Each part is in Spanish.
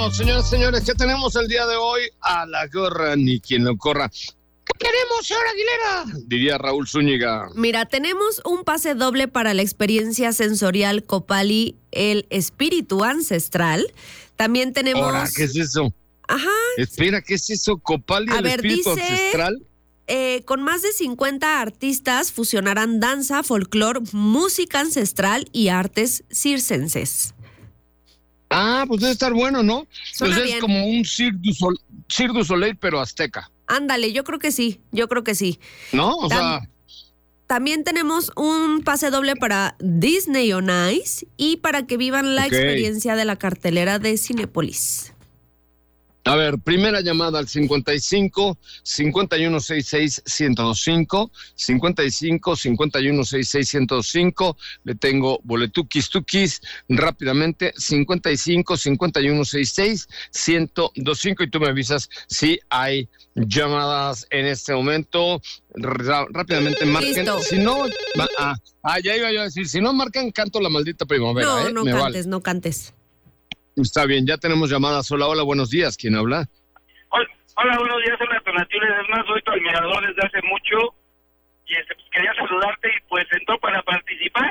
Bueno, señoras y señores, ¿qué tenemos el día de hoy? A la gorra ni quien lo corra. ¿Qué tenemos, señor Aguilera? Diría Raúl Zúñiga. Mira, tenemos un pase doble para la experiencia sensorial Copali, el espíritu ancestral. También tenemos... Ahora, ¿qué es eso? Ajá. Espera, ¿qué es eso? Copali, el espíritu ancestral. Con más de 50 artistas fusionarán danza, folclor, música ancestral y artes circenses. Ah, pues debe estar bueno, ¿no? Suena Pues es bien. como un Cirque du Soleil, pero azteca. Ándale, yo creo que sí. ¿No? O sea... También tenemos un pase doble para Disney on Ice y para que vivan la experiencia de la cartelera de Cinépolis. A ver, primera llamada al 55 5166 1025, 55 5166 1025. Le tengo boletuquis tuquis rápidamente, 55 5166 1025, y tú me avisas si hay llamadas en este momento. Rápidamente marquen. Listo. Si no, ya iba yo a decir, si no marcan, canto La Maldita Primavera. No Me cantes, vale. no cantes. Está bien, ya tenemos llamadas. Hola, buenos días. ¿Quién habla? Hola, buenos días, hola, Tonatiuh. Es más, soy tu admirador desde hace mucho y pues, quería saludarte y pues entró para participar.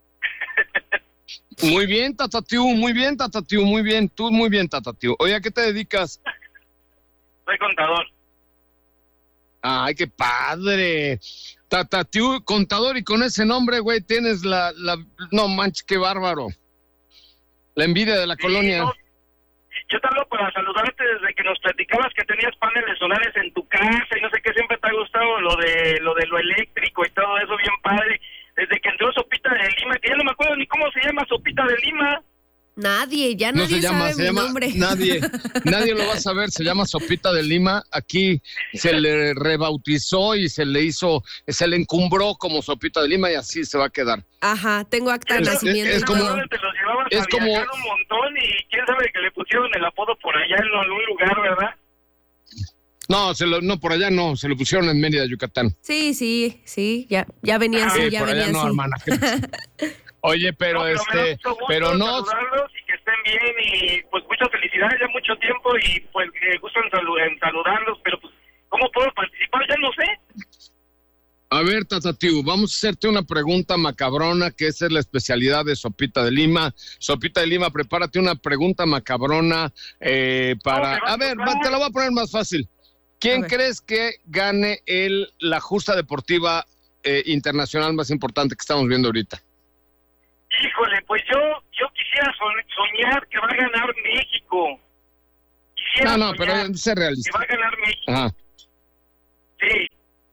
Muy bien, Tatatiu, muy bien, Tatatiu, muy bien. Tú muy bien, Tatatiu. Oye, ¿a qué te dedicas? Soy contador. Ay, qué padre. Tatatiu, contador, y con ese nombre, güey, tienes No manches, qué bárbaro. La envidia de la colonia. No, yo te hablo para saludarte desde que nos platicabas que tenías paneles solares en tu casa y no sé qué, siempre te ha gustado lo de lo eléctrico y todo eso, bien padre. Desde que entró Sopita de Lima, que ya no me acuerdo ni cómo se llama Sopita de Lima. Nadie No sabe mi nombre. Nadie lo va a saber, se llama Sopita de Lima. Aquí se le rebautizó y se le encumbró como Sopita de Lima y así se va a quedar. Ajá, tengo acta de nacimiento. es como- Te los llevabas es a como- viajar un montón y quién sabe que le pusieron el apodo por allá en algún lugar, ¿verdad? No, por allá no, se lo pusieron en Mérida, Yucatán. Sí, ya venía así, Sí, ya por venía allá no, así. hermana. Oye, pero me da mucho gusto pero no, saludarlos y que estén bien y pues muchas felicidades, ya mucho tiempo y pues gusto en saludarlos, pero pues ¿cómo puedo participar? Ya no sé. a ver, Tatatiu, vamos a hacerte una pregunta macabrona, que esa es la especialidad de Sopita de Lima. Sopita de Lima, prepárate una pregunta macabrona para... A ver, te la voy a poner más fácil. ¿Quién crees que gane la justa deportiva internacional más importante que estamos viendo ahorita? Híjole, pues yo quisiera soñar que va a ganar México. No, pero sé realista. Que va a ganar México. Ajá. Sí.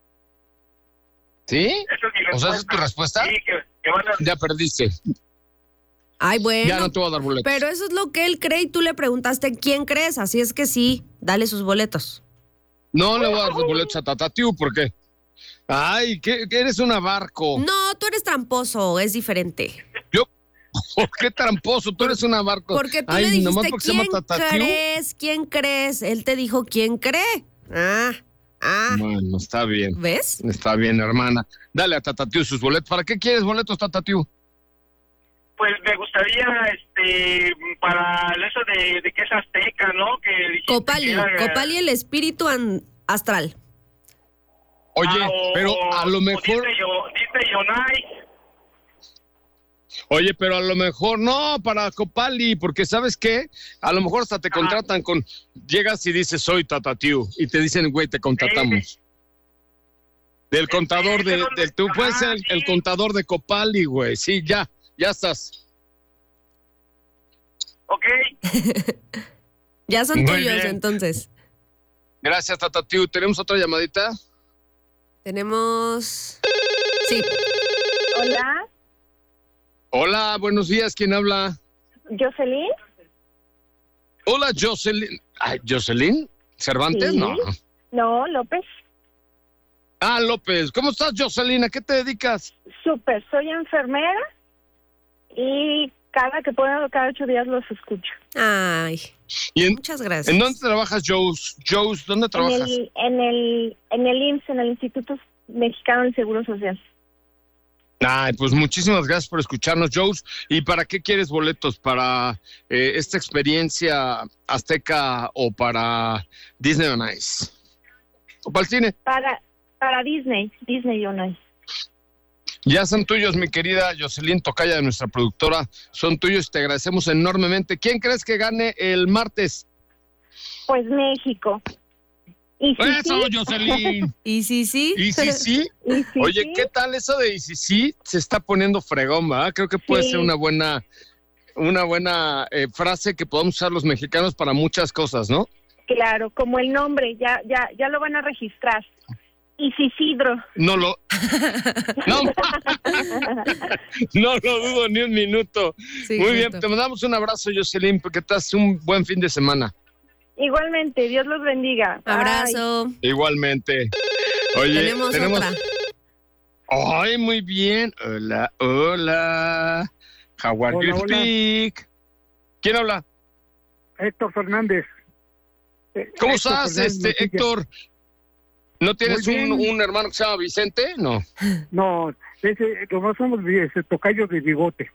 ¿Sí? Esa es mi respuesta. O sea, ¿esa es tu respuesta? Sí, que van a... Ya perdiste. Ay, bueno. Ya no te voy a dar boletos. Pero eso es lo que él cree y tú le preguntaste quién crees, así es que sí, dale sus boletos. No le voy a dar boletos a Tatatiu, ¿por qué? Ay, que eres una barco. No, tú eres tramposo, es diferente. ¿Por qué tramposo? Tú eres una barco. Porque tú Ay, le nomás dijiste, porque se llama Tatatiu. ¿quién crees? Él te dijo, ¿quién cree? Bueno, está bien. ¿Ves? Está bien, hermana. Dale a Tatatiu sus boletos. ¿Para qué quieres boletos, Tatatiu? Pues me gustaría, para eso de que es azteca, ¿no? Que Copali, el espíritu astral. Oye, pero a lo mejor... Disney on Ice. Oye, pero a lo mejor no, para Copali, porque ¿sabes qué? A lo mejor hasta te contratan llegas y dices, soy Tatatiu, y te dicen, güey, te contratamos. Del contador tú puedes ser el contador de Copali, güey. Sí, ya estás. Ok. Ya son Muy tuyos, bien. entonces. Gracias, Tatatiu. ¿Tenemos otra llamadita? Tenemos... Sí. Hola, Hola, buenos días. ¿Quién habla? Jocelyn. Hola, Jocelyn. Ay, ¿Jocelyn? ¿Cervantes? Sí. No. No, López. Ah, López. ¿Cómo estás, Jocelyn? ¿A qué te dedicas? Súper, soy enfermera y cada 8 días los escucho. Ay, muchas gracias. ¿En dónde trabajas, Joes? ¿Dónde trabajas? En el IMSS, en el Instituto Mexicano del Seguro Social. Ay, pues muchísimas gracias por escucharnos, Joes. ¿Y para qué quieres boletos? ¿Para esta experiencia azteca o para Disney on Ice? ¿O para el cine? Para Disney on Ice. Ya son tuyos, mi querida Jocelyn Tocaya, de nuestra productora. Son tuyos y te agradecemos enormemente. ¿Quién crees que gane el martes? Pues México. ¿Y si ¡Eso, sí? Jocelyn! ¿Y sí? ¿Y si sí? ¿Y si Oye, sí? ¿qué tal eso de y si sí? Se está poniendo fregón, ¿verdad? Creo que puede ser una buena frase que podamos usar los mexicanos para muchas cosas, ¿no? Claro, como el nombre, ya lo van a registrar. Isidro. No lo dudo ni un minuto. Sí, Muy bien, cierto. te mandamos un abrazo, Jocelyn, porque te haces un buen fin de semana. Igualmente, Dios los bendiga. Bye. Abrazo. Igualmente. Oye, Tenemos otra. Ay, muy bien. Hola. How are you speak? ¿Quién habla? Héctor Fernández. ¿Cómo Héctor estás, Fernández Montilla. Héctor? ¿No tienes Muy bien. un hermano que se llama Vicente? No. No, nomás somos tocayos de bigote.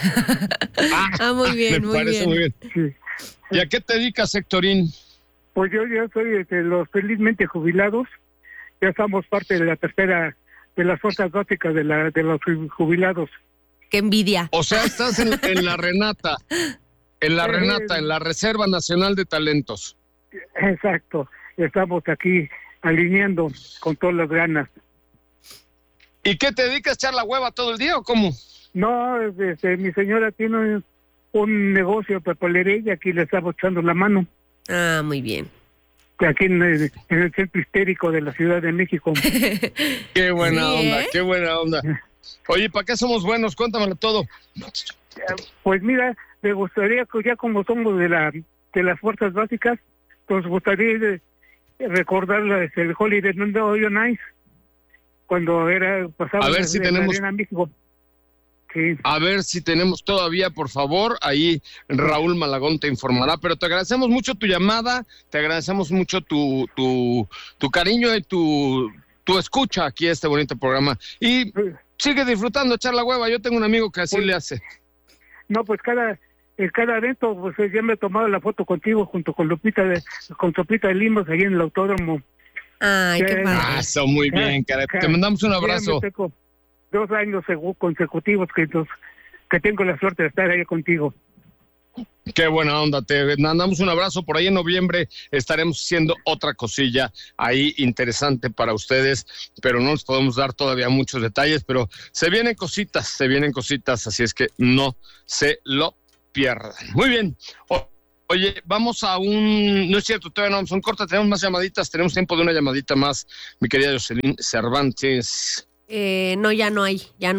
Muy bien, Me muy parece bien. muy bien. Sí. ¿Y a qué te dedicas, Héctorín? Pues yo soy de los felizmente jubilados. Ya somos parte de la tercera, de las fuerzas básicas de los jubilados. Qué envidia. O sea, estás en la Renata. En la Renata, en la Reserva Nacional de Talentos. Exacto. Estamos aquí alineando con todas las ganas. ¿Y qué te dedicas? ¿Echar la hueva todo el día o cómo? No, mi señora tiene un negocio de papelería y aquí le estamos echando la mano. Muy bien. Aquí en el centro histérico de la Ciudad de México. Qué buena Sí, onda, ¿eh? qué buena onda. Oye, ¿para qué somos buenos? Cuéntamelo todo. Pues mira, me gustaría que ya como somos de las fuerzas básicas, nos gustaría recordar el Holiday on Ice cuando pasaba A ver si en tenemos- Arena México. Sí. A ver si tenemos todavía, por favor. Ahí Raúl Malagón te informará. Pero te agradecemos mucho tu llamada, te agradecemos mucho tu cariño y tu escucha aquí a este bonito programa. Y sigue disfrutando, echar la hueva. Yo tengo un amigo que así le hace. No, pues cada evento, pues ya me he tomado la foto contigo junto con Sopita de Limas ahí en el autódromo. Ay, qué padre. Eso, muy bien, caray. Te mandamos un abrazo. Ya me tengo 2 años consecutivos que tengo la suerte de estar ahí contigo. Qué buena onda, te mandamos un abrazo. Por ahí en noviembre estaremos haciendo otra cosilla ahí interesante para ustedes, pero no les podemos dar todavía muchos detalles, pero se vienen cositas, así es que no se lo pierdan. Muy bien. Oye, vamos a no es cierto, todavía no vamos a un corte, tenemos más llamaditas, tenemos tiempo de una llamadita más, mi querida Jocelyn Cervantes. No, ya no hay. ¿Ya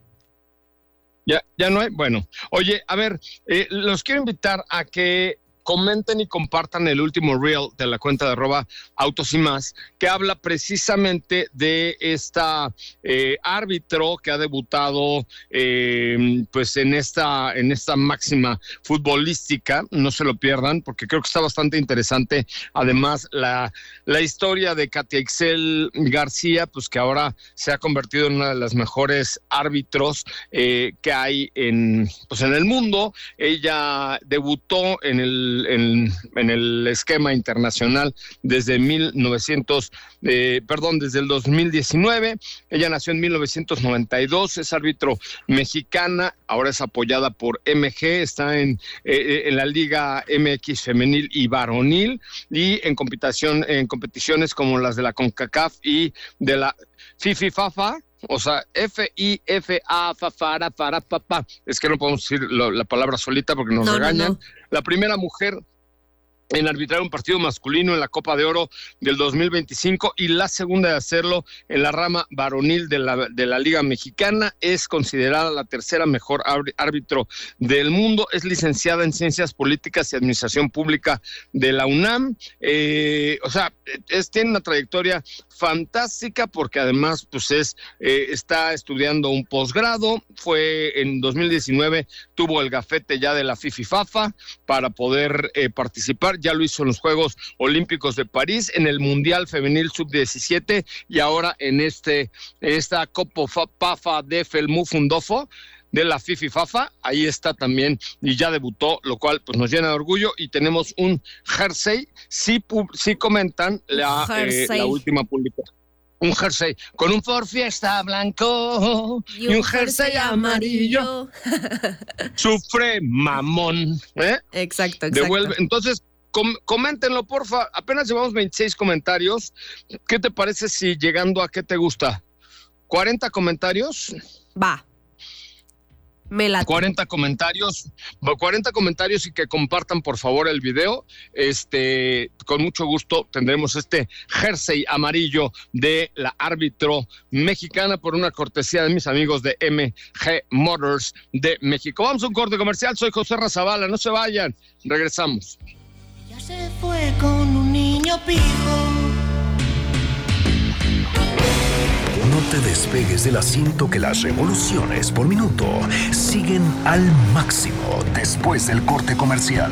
no hay? Bueno, oye, a ver, los quiero invitar a que comenten y compartan el último reel de la cuenta de @autos y más, que habla precisamente de esta árbitro que ha debutado pues en esta máxima futbolística. No se lo pierdan porque creo que está bastante interesante. Además, la historia de Katia Ixel García, pues que ahora se ha convertido en una de las mejores árbitros que hay en el mundo. Ella debutó en el esquema internacional desde desde el 2019. Ella nació en 1992, es árbitro mexicana, ahora es apoyada por MG, está en la Liga MX femenil y varonil, y en competiciones como las de la CONCACAF y de la FIFIFAFA. O sea, FIFA, fafara, para, papá. Es que no podemos decir la palabra solita porque nos regañan. No. La primera mujer en arbitrar un partido masculino en la Copa de Oro del 2025 y la segunda de hacerlo en la rama varonil de la Liga Mexicana. Es considerada la tercera mejor árbitro del mundo. Es licenciada en Ciencias Políticas y Administración Pública de la UNAM. Tiene una trayectoria fantástica porque además pues está estudiando un posgrado. Fue en 2019, tuvo el gafete ya de la FIFIFAFA para poder participar. ya lo hizo en los Juegos Olímpicos de París, en el Mundial Femenil Sub-17 y ahora en esta Copa Pafa de Felmufundofo de la Fififafa, ahí está también y ya debutó, lo cual pues nos llena de orgullo y tenemos un jersey, sí comentan la última publicación. Un jersey con un Ford Fiesta blanco y un jersey amarillo. Sufre mamón. Exacto. Devuelve. Entonces, coméntenlo, porfa. Apenas llevamos 26 comentarios. ¿Qué te parece si llegando a qué te gusta? ¿40 comentarios? Va. Me late. 40 comentarios y que compartan por favor el video. Con mucho gusto tendremos este jersey amarillo de la árbitro mexicana por una cortesía de mis amigos de MG Motors de México. Vamos a un corte comercial. Soy José Razabala. No se vayan. Regresamos. Ya se fue con un niño pijo. No te despegues del asiento, que las revoluciones por minuto siguen al máximo después del corte comercial.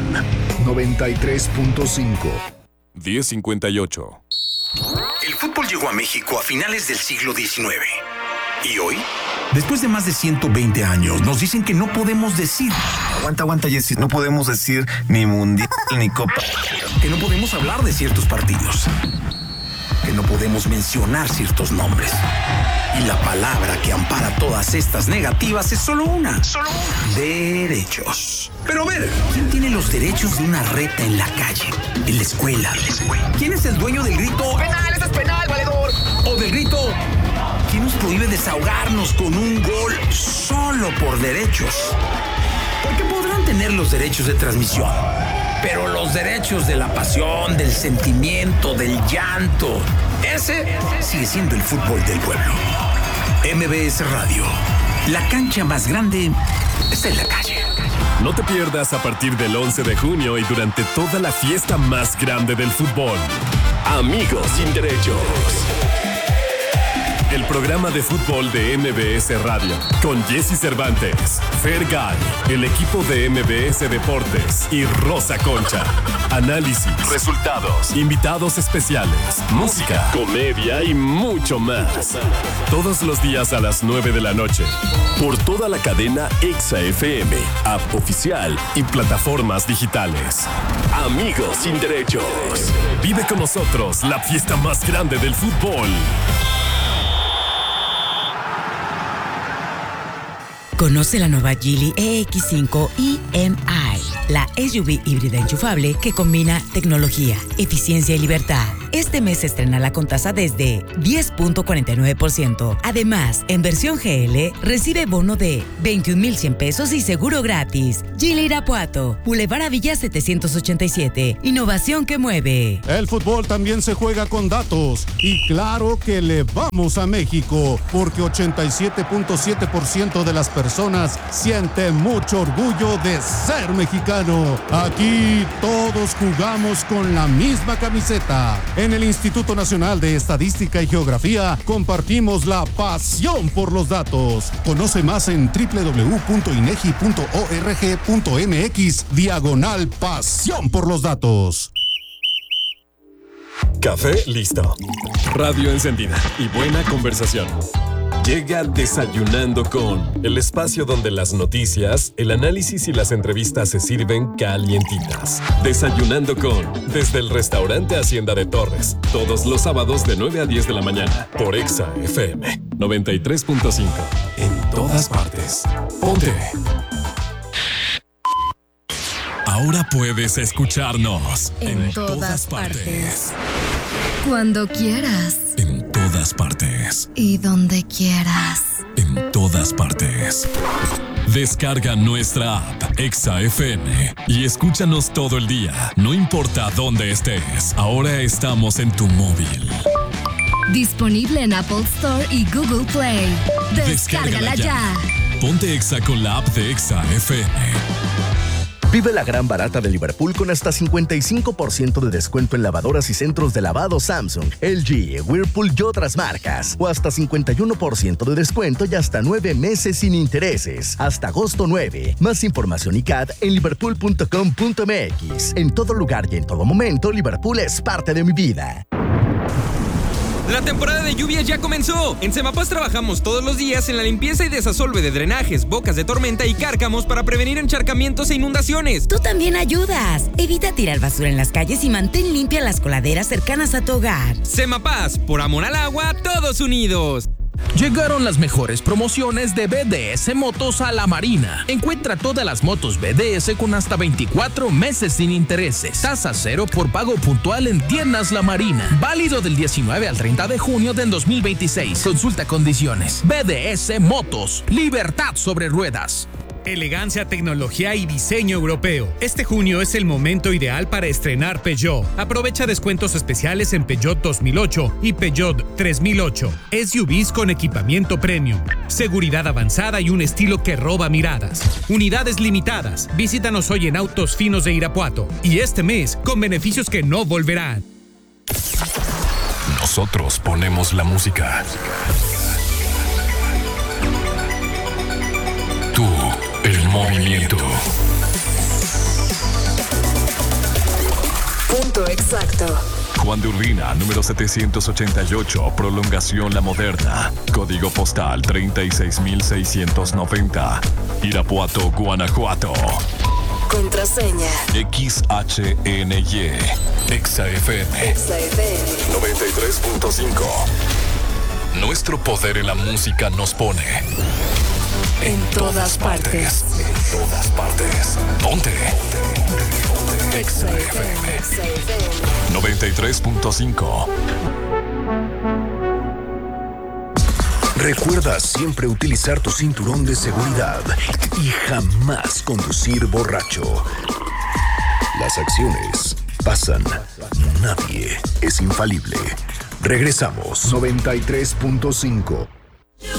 93.5. 10:58. El fútbol llegó a México a finales del siglo XIX. ¿Y hoy? Después de más de 120 años, nos dicen que no podemos decir... Aguanta, Jessy. No podemos decir ni mundial ni copa. Que no podemos hablar de ciertos partidos. Que no podemos mencionar ciertos nombres. Y la palabra que ampara todas estas negativas es solo una. Derechos. Pero a ver, ¿quién tiene los derechos de una reta en la calle, en la escuela? ¿Quién es el dueño del grito "penal, eso es penal, valedor"? O del grito ¿quién nos prohíbe desahogarnos con un gol solo por derechos? Porque podrán tener los derechos de transmisión, pero los derechos de la pasión, del sentimiento, del llanto, ese sigue siendo el fútbol del pueblo. MBS Radio, la cancha más grande está en la calle. No te pierdas a partir del 11 de junio y durante toda la fiesta más grande del fútbol. Amigos sin derechos. El programa de fútbol de MBS Radio, con Jessy Cervantes, Fergay, el equipo de MBS Deportes y Rosa Concha. Análisis, resultados, invitados especiales, música, comedia y mucho más. Todos los días a las 9 de la noche. Por toda la cadena Exa FM, app oficial y plataformas digitales. Amigos sin derechos. Vive con nosotros la fiesta más grande del fútbol. Conoce la nueva Geely EX5 EMI, la SUV híbrida enchufable que combina tecnología, eficiencia y libertad. Este mes se estrena con tasa desde 10.49%. Además, en versión GL, recibe bono de 21,100 pesos y seguro gratis. Geely Irapuato, Boulevard Villa 787. Innovación que mueve. El fútbol también se juega con datos. Y claro que le vamos a México, porque 87.7% de las personas siente mucho orgullo de ser mexicano. Aquí todos jugamos con la misma camiseta. En el Instituto Nacional de Estadística y Geografía compartimos la pasión por los datos. Conoce más en www.inegi.org.mx/pasión por los datos. Café listo. Radio encendida y buena conversación. Llega Desayunando con, el espacio donde las noticias, el análisis y las entrevistas se sirven calientitas. Desayunando con, desde el restaurante Hacienda de Torres, todos los sábados de 9 a 10 de la mañana, por Exa FM 93.5. En todas partes. Ponte. Ahora puedes escucharnos en todas partes. Cuando quieras. En todas partes. Y donde quieras. En todas partes. Descarga nuestra app Exa FM y escúchanos todo el día, no importa dónde estés. Ahora estamos en tu móvil. Disponible en Apple Store y Google Play. Descárgala ya. Ponte Exa con la app de Exa FM. Vive la gran barata de Liverpool con hasta 55% de descuento en lavadoras y centros de lavado Samsung, LG, Whirlpool y otras marcas. O hasta 51% de descuento y hasta 9 meses sin intereses. Hasta agosto 9. Más información y CAD en liverpool.com.mx. En todo lugar y en todo momento, Liverpool es parte de mi vida. La temporada de lluvias ya comenzó. En Semapas trabajamos todos los días en la limpieza y desasolve de drenajes, bocas de tormenta y cárcamos para prevenir encharcamientos e inundaciones. Tú también ayudas. Evita tirar basura en las calles y mantén limpias las coladeras cercanas a tu hogar. Semapas, por amor al agua, todos unidos. Llegaron las mejores promociones de BDS Motos a la Marina. Encuentra todas las motos BDS con hasta 24 meses sin intereses. Tasa cero por pago puntual en tiendas La Marina. Válido del 19 al 30 de junio del 2026. Consulta condiciones. BDS Motos. Libertad sobre ruedas. Elegancia, tecnología y diseño europeo. Este junio es el momento ideal para estrenar Peugeot. Aprovecha descuentos especiales en Peugeot 2008 y Peugeot 3008. SUVs con equipamiento premium, seguridad avanzada y un estilo que roba miradas. Unidades limitadas. Visítanos hoy en Autos Finos de Irapuato. Y este mes con beneficios que no volverán. Nosotros ponemos la música. Tú, el movimiento. Punto exacto. Juan de Urbina, número 788, prolongación La Moderna. Código postal 36690. Irapuato, Guanajuato. Contraseña. XHNY. XFM. 93.5. Nuestro poder en la música nos pone en todas partes. En todas partes. ¿Dónde? XFM 93.5. Recuerda siempre utilizar tu cinturón de seguridad y jamás conducir borracho. Las acciones pasan. Nadie es infalible. Regresamos. 93.5.